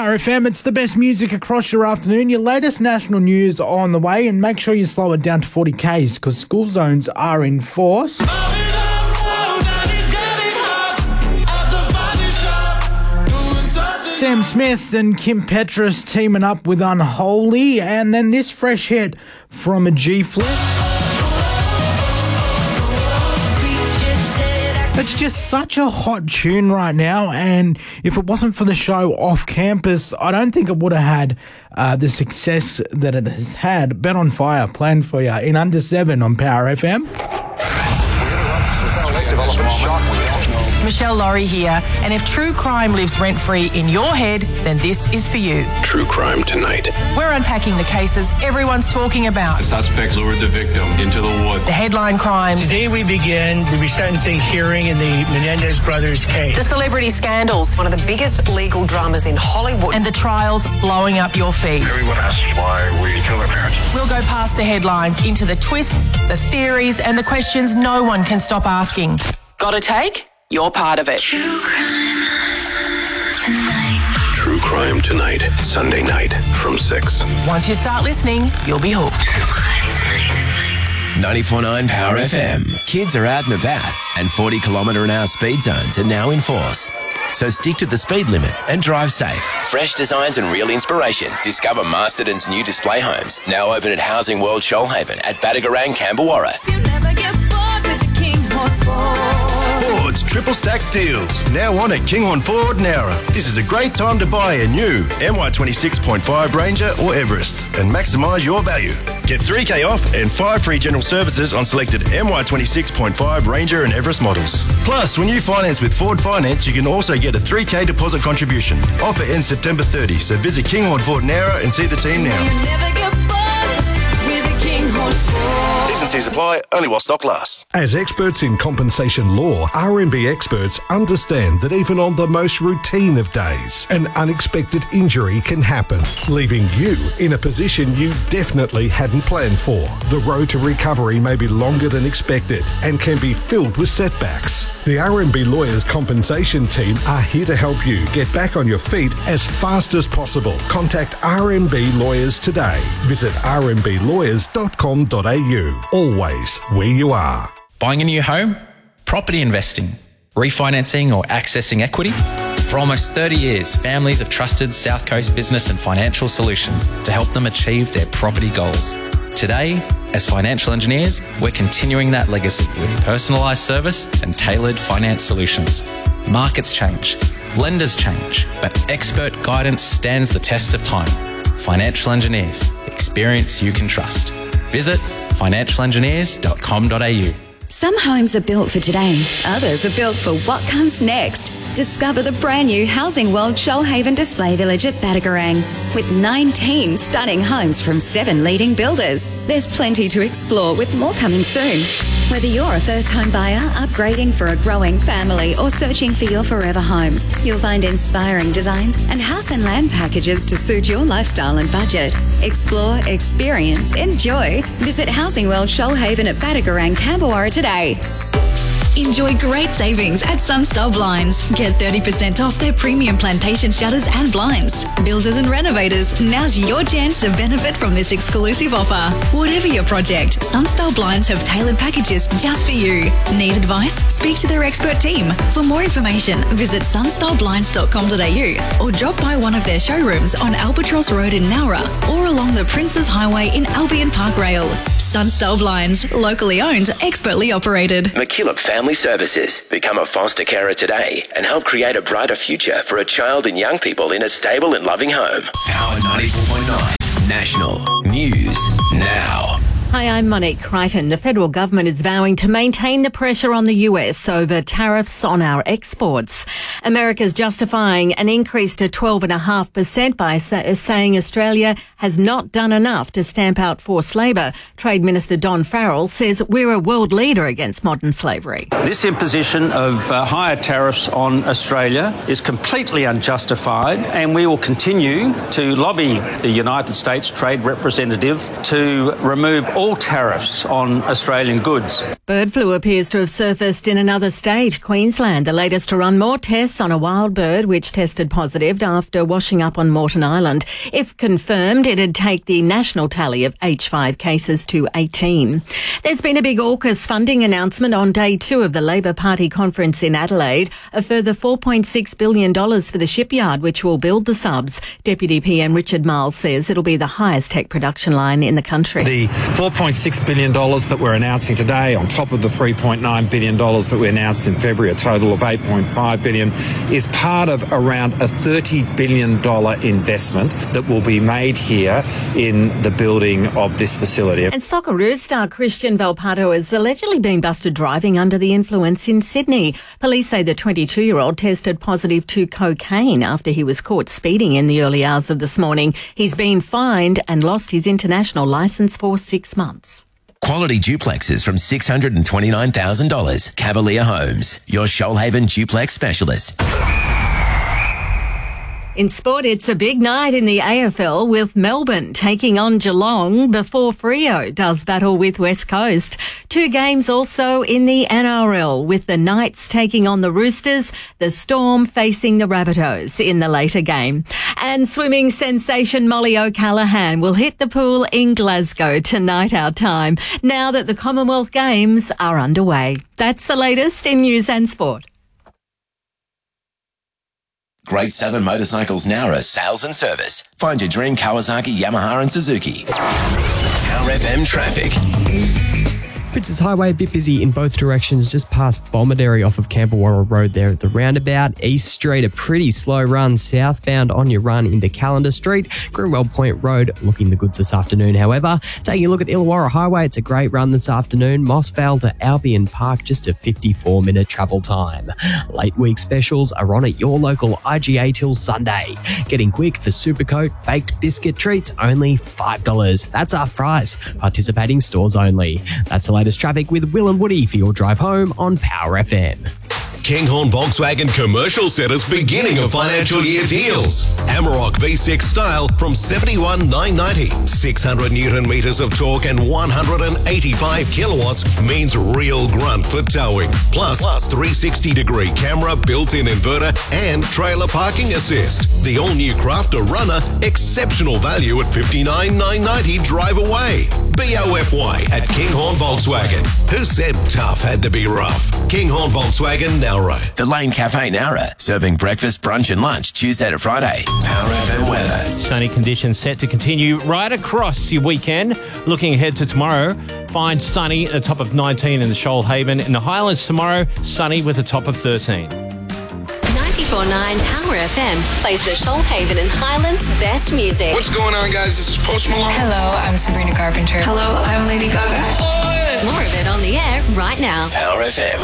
Power FM. It's the best music across your afternoon. Your latest national news on the way, and make sure you slow it down to 40 k's because school zones are in force. Sam Smith and Kim Petras teaming up with Unholy, and then this fresh hit from a G-Flip. It's just such a hot tune right now, and if it wasn't for the show Off Campus, I don't think it would have had the success that it has had. Bet on Fire, planned for you in under 7 on Power FM. Michelle Laurie here, and if true crime lives rent-free in your head, then this is for you. True Crime Tonight. We're unpacking the cases everyone's talking about. The suspects lured the victim into the woods. The headline crimes. Today we begin the resentencing hearing in the Menendez brothers case. The celebrity scandals. One of the biggest legal dramas in Hollywood. And the trials blowing up your feed. Everyone asks why we kill our parents. We'll go past the headlines into the twists, the theories, and the questions no one can stop asking. Got a take? You're part of it. True Crime Tonight. True Crime Tonight, Sunday night from 6. Once you start listening, you'll be hooked. True Crime Tonight. 94.9 Power FM. Kids are out and about, and 40 km/h speed zones are now in force. So stick to the speed limit and drive safe. Fresh designs and real inspiration. Discover Masterton's new display homes, now open at Housing World Shoalhaven at Badagarang, Cambawarra. You never get bored with the Kinghorn Ford. Ford's triple stack deals, now on at Kinghorn Ford Nowra. This is a great time to buy a new MY26.5 Ranger or Everest and maximise your value. Get 3K off and 5 free general services on selected MY26.5 Ranger and Everest models. Plus, when you finance with Ford Finance, you can also get a 3K deposit contribution. Offer ends September 30, so visit Kinghorn Ford Nowra and see the team now. You never get bored with the Kinghorn Ford. T's and C's apply, only while stock lasts. As experts in compensation law, RMB experts understand that even on the most routine of days, an unexpected injury can happen, leaving you in a position you definitely hadn't planned for. The road to recovery may be longer than expected and can be filled with setbacks. The RMB Lawyers Compensation Team are here to help you get back on your feet as fast as possible. Contact RMB Lawyers today. Visit rmblawyers.com.au. Always where you are. Buying a new home? Property investing? Refinancing or accessing equity? For almost 30 years, families have trusted South Coast Business and Financial Solutions to help them achieve their property goals. Today, as financial engineers, we're continuing that legacy with personalised service and tailored finance solutions. Markets change, lenders change, but expert guidance stands the test of time. Financial engineers, experience you can trust. Visit financialengineers.com.au. Some homes are built for today, others are built for what comes next. Discover the brand new Housing World Shoalhaven Display Village at Badagarang. With 19 stunning homes from 7 leading builders, there's plenty to explore with more coming soon. Whether you're a first home buyer, upgrading for a growing family or searching for your forever home, you'll find inspiring designs and house and land packages to suit your lifestyle and budget. Explore, experience, enjoy. Visit Housing World Shoalhaven at Badagarang, Cambawarra today. Enjoy great savings at Sunstar Blinds. Get 30% off their premium plantation shutters and blinds. Builders and renovators, now's your chance to benefit from this exclusive offer. Whatever your project, Sunstar Blinds have tailored packages just for you. Need advice? Speak to their expert team. For more information, visit sunstarBlinds.com.au or drop by one of their showrooms on Albatross Road in Nowra or along the Princes Highway in Albion Park Rail. Sunstar Blinds, locally owned, expertly operated. McKillop Family Services. Become a foster carer today and help create a brighter future for a child and young people in a stable and loving home. Power 94.9 National News Now. Hi, I'm Monique Crichton. The federal government is vowing to maintain the pressure on the US over tariffs on our exports. America's justifying an increase to 12.5% by saying Australia has not done enough to stamp out forced labour. Trade Minister Don Farrell says we're a world leader against modern slavery. This imposition of higher tariffs on Australia is completely unjustified, and we will continue to lobby the United States Trade Representative to remove all tariffs on Australian goods. Bird flu appears to have surfaced in another state, Queensland, the latest to run more tests on a wild bird which tested positive after washing up on Moreton Island. If confirmed, it'd take the national tally of H5 cases to 18. There's been a big AUKUS funding announcement on day 2 of the Labor Party conference in Adelaide. A further $4.6 billion for the shipyard, which will build the subs. Deputy PM Richard Miles says it'll be the highest tech production line in the country. The $4.6 billion that we're announcing today, on top of the $3.9 billion that we announced in February, a total of $8.5 billion, is part of around a $30 billion investment that will be made here in the building of this facility. And Socceroos star Christian Valpato has allegedly been busted driving under the influence in Sydney. Police say the 22-year-old tested positive to cocaine after he was caught speeding in the early hours of this morning. He's been fined and lost his international licence for 6 months. Quality duplexes from $629,000. Cavalier Homes, your Shoalhaven duplex specialist. In sport, it's a big night in the AFL with Melbourne taking on Geelong before Freo does battle with West Coast. 2 games also in the NRL with the Knights taking on the Roosters, the Storm facing the Rabbitohs in the later game. And swimming sensation Molly O'Callaghan will hit the pool in Glasgow tonight our time, now that the Commonwealth Games are underway. That's the latest in news and sport. Great Southern Motorcycles Nowra sales and service. Find your dream Kawasaki, Yamaha and Suzuki. Power FM traffic. Princes Highway a bit busy in both directions, just past Bomaderry off of Camberwarra Road there at the roundabout. East Street, a pretty slow run southbound on your run into Callender Street. Greenwell Point Road looking the goods this afternoon, however. Taking a look at Illawarra Highway, it's a great run this afternoon. Mossvale to Albion Park, just a 54-minute travel time. Late week specials are on at your local IGA till Sunday. Getting quick for Supercoat baked biscuit treats, only $5. That's half price. Participating stores only. That's the latest traffic with Will and Woody for your drive home on Power FM. Kinghorn Volkswagen Commercial Centre's beginning of financial year deals. Amarok V6 style from $71,990. 600 Newton meters of torque and 185 kilowatts means real grunt for towing. Plus 360-degree camera, built-in inverter and trailer parking assist. The all-new Crafter Runner, exceptional value at $59,990 drive away. BOFY at Kinghorn Volkswagen. Who said tough had to be rough? Kinghorn Volkswagen Nowra. The Lane Cafe Nowra, serving breakfast, brunch and lunch Tuesday to Friday. Power FM weather. Sunny conditions set to continue right across your weekend. Looking ahead to tomorrow, find sunny at the top of 19 in the Shoalhaven. In the Highlands tomorrow, sunny with a top of 13. 94.9 Power FM plays the Shoalhaven and Highlands best music. What's going on, guys? This is Post Malone. Hello, I'm Sabrina Carpenter. Hello, I'm Lady Gaga. More of it on the air right now. Power FM.